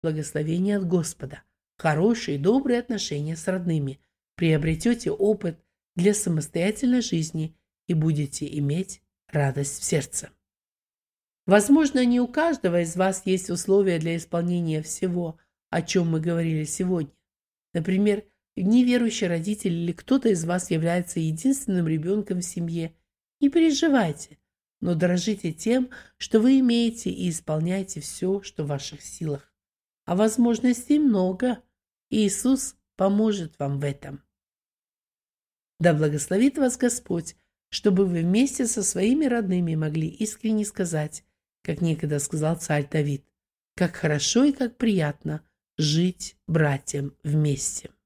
благословение от Господа, хорошие и добрые отношения с родными, приобретете опыт для самостоятельной жизни и будете иметь радость в сердце. Возможно, не у каждого из вас есть условия для исполнения всего, о чем мы говорили сегодня. Например, неверующий родитель или кто-то из вас является единственным ребенком в семье. Не переживайте, но дорожите тем, что вы имеете, и исполняйте все, что в ваших силах. А возможностей много, и Иисус поможет вам в этом. Да благословит вас Господь, чтобы вы вместе со своими родными могли искренне сказать, как некогда сказал царь Давид, как хорошо и как приятно жить братьям вместе.